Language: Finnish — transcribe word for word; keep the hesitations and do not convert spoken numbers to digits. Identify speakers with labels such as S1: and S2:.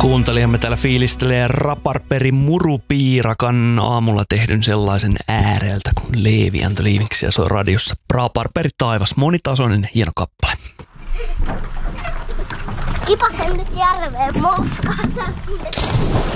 S1: Kuuntelijamme täällä fiilistelee Raparperin Murupiirakan aamulla tehdyn sellaisen ääreltä, kun Leevi antoi liiviksiä soi radiossa. Raparperi taivas, monitasoinen hieno kappale.
S2: Kipasen nyt järveen, moskahtaa.